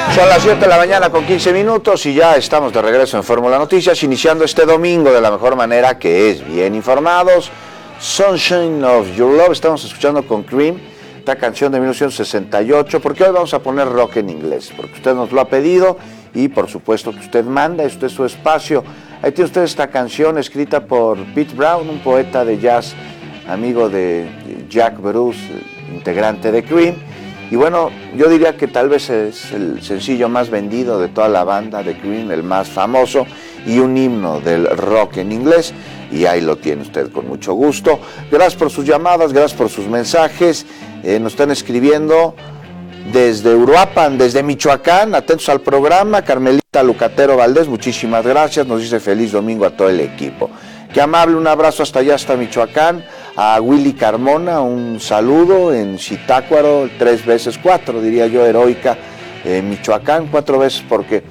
Son las 7 de la mañana con 15 minutos y ya estamos de regreso en Fórmula Noticias, iniciando este domingo de la mejor manera, que es bien informados. Sunshine of Your Love, estamos escuchando con Cream, esta canción de 1968, porque hoy vamos a poner rock en inglés, porque usted nos lo ha pedido y por supuesto que usted manda, este es su espacio. Ahí tiene usted esta canción escrita por Pete Brown, un poeta de jazz, amigo de Jack Bruce, integrante de Cream. Y bueno, yo diría que tal vez es el sencillo más vendido de toda la banda de Cream, el más famoso y un himno del rock en inglés. Y ahí lo tiene usted con mucho gusto. Gracias por sus llamadas, gracias por sus mensajes. Nos están escribiendo desde Uruapan, desde Michoacán, atentos al programa. Carmelita Lucatero Valdés, muchísimas gracias. Nos dice feliz domingo a todo el equipo. Qué amable, un abrazo hasta allá, hasta Michoacán. A Willy Carmona, un saludo en Zitácuaro, 3 veces 4, diría yo, heroica, Michoacán, 4 veces porque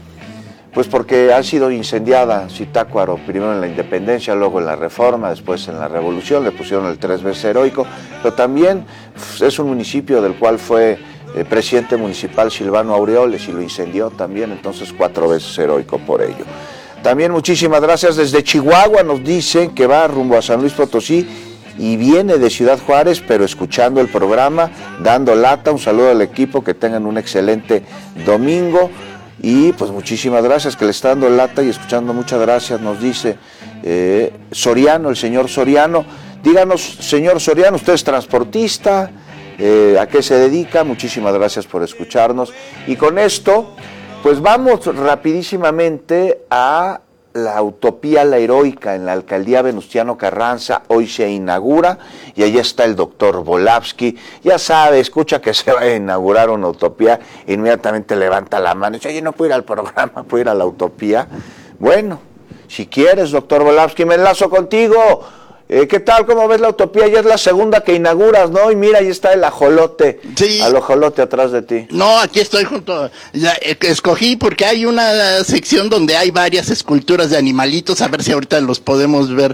ha sido incendiada Zitácuaro, primero en la independencia, luego en la reforma, después en la revolución, le pusieron el 3 veces heroico, pero también es un municipio del cual fue presidente municipal Silvano Aureoles y lo incendió también, entonces 4 veces heroico por ello. También muchísimas gracias desde Chihuahua, nos dicen que va rumbo a San Luis Potosí y viene de Ciudad Juárez, pero escuchando el programa, dando lata. Un saludo al equipo, que tengan un excelente domingo. Y pues muchísimas gracias, que le está dando lata y escuchando, muchas gracias, nos dice Soriano, el señor Soriano. Díganos, señor Soriano, usted es transportista, ¿a qué se dedica? Muchísimas gracias por escucharnos. Y con esto, pues vamos rapidísimamente a la Utopía La Heroica en la alcaldía Venustiano Carranza. Hoy se inaugura y allí está el doctor Volavsky. Ya sabe, escucha que se va a inaugurar una utopía, inmediatamente levanta la mano y dice: oye, no puedo ir al programa, puedo ir a la utopía. Bueno, si quieres, doctor Volavsky, me enlazo contigo. ¿Qué tal? ¿Cómo ves la utopía? Ya es la segunda que inauguras, ¿no? Y mira, ahí está el ajolote, sí. Al ajolote atrás de ti. No, aquí estoy junto. Escogí porque hay una sección donde hay varias esculturas de animalitos, a ver si ahorita los podemos ver